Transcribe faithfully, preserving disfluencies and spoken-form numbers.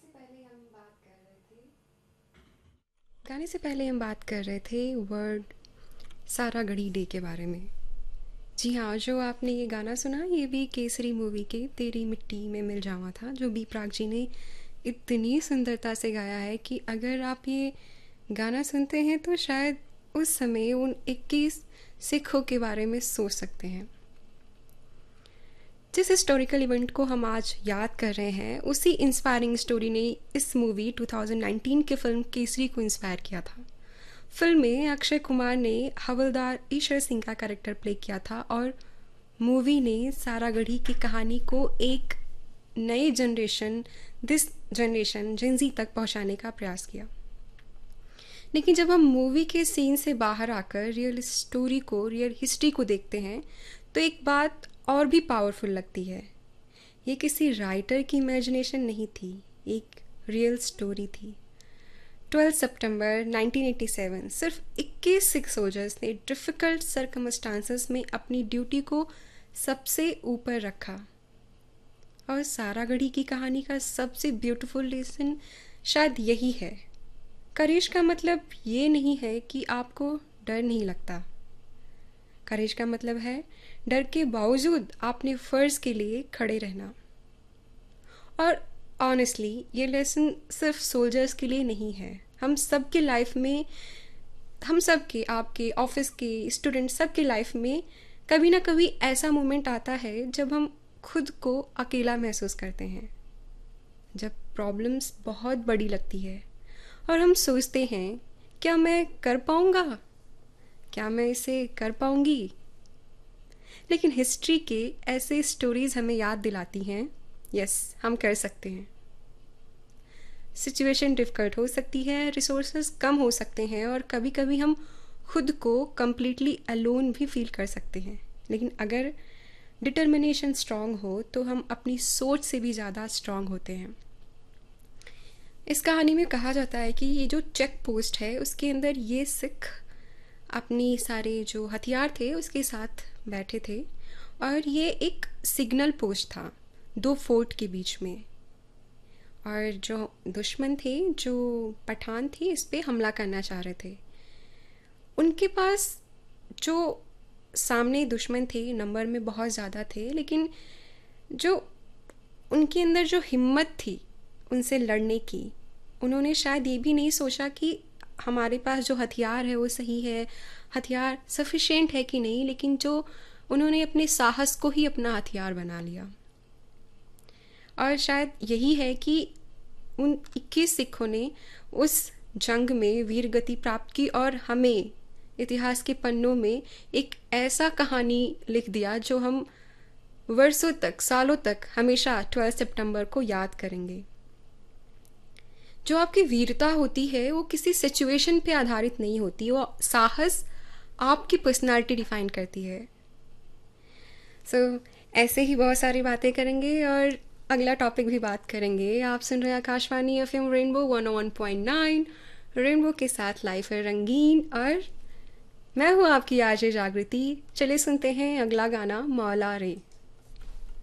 से पहले हम बात कर रहे थे गाने से पहले हम बात कर रहे थे वर्ड सारा गढ़ी डे के बारे में। जी हाँ, जो आपने ये गाना सुना ये भी केसरी मूवी के तेरी मिट्टी में मिल जावा था, जो बी प्राक जी ने इतनी सुंदरता से गाया है कि अगर आप ये गाना सुनते हैं तो शायद उस समय उन इक्कीस सिखों के बारे में सोच सकते हैं। जिस हिस्टोरिकल इवेंट को हम आज याद कर रहे हैं उसी इंस्पायरिंग स्टोरी ने इस मूवी टू थाउज़ेंड नाइनटीन की फिल्म केसरी को इंस्पायर किया था। फिल्म में अक्षय कुमार ने हवलदार ईश्वर सिंह का कैरेक्टर प्ले किया था और मूवी ने सारागढ़ी की कहानी को एक नए जनरेशन दिस जनरेशन जेंजी तक पहुंचाने का प्रयास किया। लेकिन जब हम मूवी के सीन से बाहर आकर रियल स्टोरी को रियल हिस्ट्री को देखते हैं तो एक बात और भी पावरफुल लगती है। ये किसी राइटर की इमेजिनेशन नहीं थी, एक रियल स्टोरी थी। ट्वेल्व सितंबर नाइनटीन एटी सेवन सिर्फ इक्कीस सिख सोल्जर्स ने डिफ़िकल्ट सर्कमस्टांसेस में अपनी ड्यूटी को सबसे ऊपर रखा। और सारागढ़ी की कहानी का सबसे ब्यूटीफुल लेसन शायद यही है। करेज का मतलब ये नहीं है कि आपको डर नहीं लगता। करेज का मतलब है डर के बावजूद आपने फ़र्ज़ के लिए खड़े रहना। और ऑनेस्टली ये लेसन सिर्फ सोल्जर्स के लिए नहीं है, हम सब के लाइफ में, हम सब के, आपके ऑफिस के, स्टूडेंट सब के लाइफ में कभी ना कभी ऐसा मोमेंट आता है जब हम खुद को अकेला महसूस करते हैं, जब प्रॉब्लम्स बहुत बड़ी लगती है और हम सोचते हैं क्या मैं कर पाऊँगा, क्या मैं इसे कर पाऊँगी। लेकिन हिस्ट्री के ऐसे स्टोरीज़ हमें याद दिलाती हैं यस हम कर सकते हैं। सिचुएशन डिफ़िकल्ट हो सकती है, रिसोर्सेज कम हो सकते हैं और कभी कभी हम खुद को कम्प्लीटली अलोन भी फील कर सकते हैं। लेकिन अगर डिटर्मिनेशन स्ट्रांग हो तो हम अपनी सोच से भी ज़्यादा स्ट्रांग होते हैं। इस कहानी में कहा जाता है कि ये जो चेक पोस्ट है उसके अंदर ये सिख अपनी सारे जो हथियार थे उसके साथ बैठे थे और ये एक सिग्नल पोस्ट था दो फोर्ट के बीच में। और जो दुश्मन थे, जो पठान थे, इस पे हमला करना चाह रहे थे। उनके पास जो सामने दुश्मन थे नंबर में बहुत ज़्यादा थे, लेकिन जो उनके अंदर जो हिम्मत थी उनसे लड़ने की, उन्होंने शायद ये भी नहीं सोचा कि हमारे पास जो हथियार है वो सही है, हथियार सफिशिएंट है कि नहीं, लेकिन जो उन्होंने अपने साहस को ही अपना हथियार बना लिया। और शायद यही है कि उन इक्कीस सिखों ने उस जंग में वीर गति प्राप्त की और हमें इतिहास के पन्नों में एक ऐसा कहानी लिख दिया जो हम वर्षों तक, सालों तक हमेशा ट्वेल्व सितंबर को याद करेंगे। जो आपकी वीरता होती है वो किसी सिचुएशन पे आधारित नहीं होती, वो साहस आपकी पर्सनालिटी डिफाइन करती है। सो so, ऐसे ही बहुत सारी बातें करेंगे और अगला टॉपिक भी बात करेंगे। आप सुन रहे हैं आकाशवाणी एफएम रेनबो वन ओ वन पॉइंट नाइन, रेनबो के साथ लाइफ है रंगीन और मैं हूँ आपकी आरजे जागृति। चलिए सुनते हैं अगला गाना मौला रे।